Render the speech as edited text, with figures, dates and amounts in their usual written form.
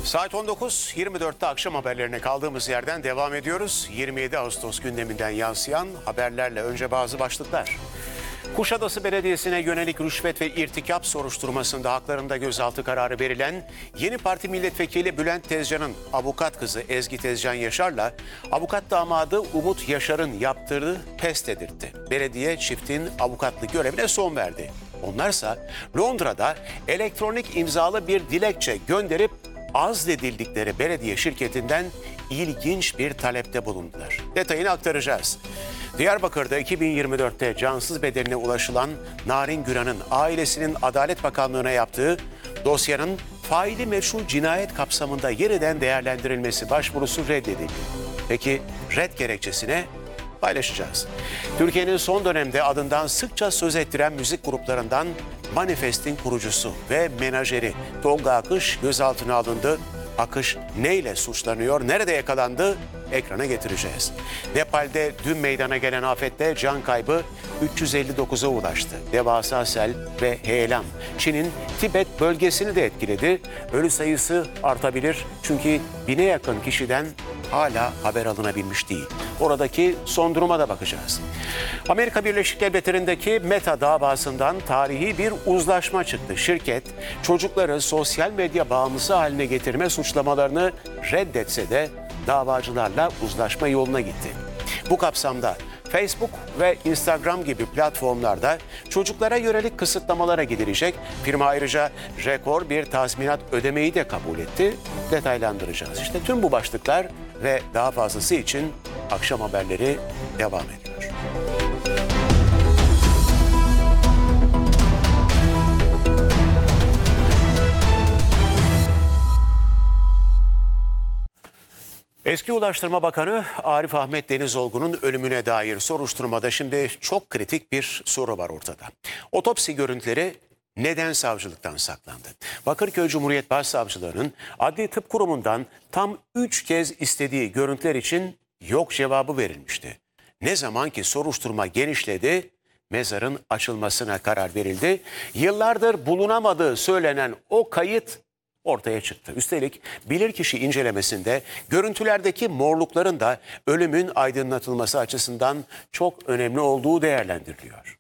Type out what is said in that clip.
Saat 19.24'te akşam haberlerine kaldığımız yerden devam ediyoruz. 27 Ağustos gündeminden yansıyan haberlerle önce bazı başlıklar. Kuşadası Belediyesi'ne yönelik rüşvet ve irtikap soruşturmasında haklarında gözaltı kararı verilen Yeni Parti Milletvekili Bülent Tezcan'ın avukat kızı Ezgi Tezcan Yaşar'la avukat damadı Umut Yaşar'ın yaptığı test edildi. Belediye çiftin avukatlık görevine son verdi. Onlarsa Londra'da elektronik imzalı bir dilekçe gönderip azledildikleri belediye şirketinden ilginç bir talepte bulundular. Detayını aktaracağız. Diyarbakır'da 2024'te cansız bedenine ulaşılan Narin Güran'ın ailesinin Adalet Bakanlığı'na yaptığı dosyanın faili meşru cinayet kapsamında yeniden değerlendirilmesi başvurusu reddedildi. Peki red gerekçesine paylaşacağız. Türkiye'nin son dönemde adından sıkça söz ettiren müzik gruplarından Manifest'in kurucusu ve menajeri Tolga Akış gözaltına alındı. Akış neyle suçlanıyor, nerede yakalandı? Ekrana getireceğiz. Nepal'de dün meydana gelen afette can kaybı 359'a ulaştı. Devasa sel ve heyelan Çin'in Tibet bölgesini de etkiledi. Ölü sayısı artabilir çünkü 1000'e yakın kişiden hala haber alınabilmiş değil. Oradaki son duruma da bakacağız. Amerika Birleşik Devletleri'ndeki Meta davasından tarihi bir uzlaşma çıktı. Şirket çocukları sosyal medya bağımlısı haline getirme suçlamalarını reddetse de davacılarla uzlaşma yoluna gitti. Bu kapsamda Facebook ve Instagram gibi platformlarda çocuklara yönelik kısıtlamalara gidilecek. Firma ayrıca rekor bir tazminat ödemeyi de kabul etti. Detaylandıracağız. İşte tüm bu başlıklar ve daha fazlası için akşam haberleri devam ediyor. Eski Ulaştırma Bakanı Arif Ahmet Denizolgu'nun ölümüne dair soruşturmada şimdi çok kritik bir soru var ortada. Otopsi görüntüleri neden savcılıktan saklandı? Bakırköy Cumhuriyet Başsavcılığı'nın Adli Tıp Kurumu'ndan tam 3 kez istediği görüntüler için yok cevabı verilmişti. Ne zaman ki soruşturma genişledi, mezarın açılmasına karar verildi. Yıllardır bulunamadığı söylenen o kayıt ortaya çıktı. Üstelik bilirkişi incelemesinde görüntülerdeki morlukların da ölümün aydınlatılması açısından çok önemli olduğu değerlendiriliyor.